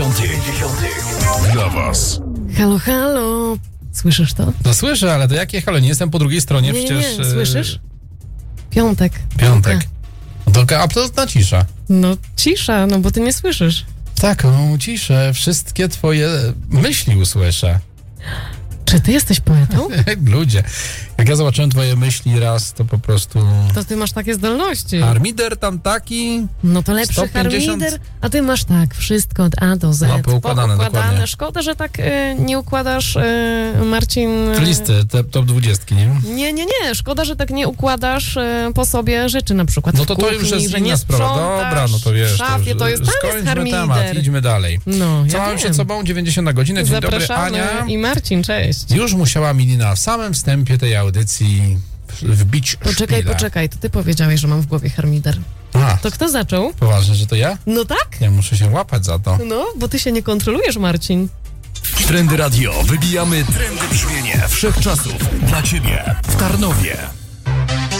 Dla was. Halo, halo. Słyszysz to? No słyszę, ale to jakie halo? Nie jestem po drugiej stronie, przecież... Nie. Słyszysz? Piątek. Piątek. A to na cisza. No cisza, no bo ty nie słyszysz. Taką ciszę. Wszystkie twoje myśli usłyszę. Czy ty jesteś poetą? Ludzie, jak ja zobaczyłem twoje myśli raz, to po prostu... To ty masz takie zdolności. Harmider tam taki... No to lepszy 150. harmider, a ty masz tak, wszystko od A do Z. No, poukładane, dokładnie. Szkoda, że tak nie układasz, Marcin... Listy, te top 20, nie? Nie. Szkoda, że tak nie układasz po sobie rzeczy na przykład No w to kuchni, już jest że inna nie sprawa. sprzątasz Dobra, no to wiesz... w szafie, to jest, tam jest skończmy harmider. temat, idźmy dalej. No, Co ja mam wiem. przed sobą? 90 na godzinę. Dzień dobry, Zapraszamy. Ania. I Marcin, cześć. Już musiała mi na samym wstępie tej audycji wbić szpilę. Poczekaj, to ty powiedziałeś, że mam w głowie harmider. A, To kto zaczął? poważnie, że to ja? No tak? Ja muszę się łapać za to. No, bo ty się nie kontrolujesz, Marcin. Trendy Radio. Wybijamy trendy brzmienie wszechczasów. Dla ciebie w Tarnowie.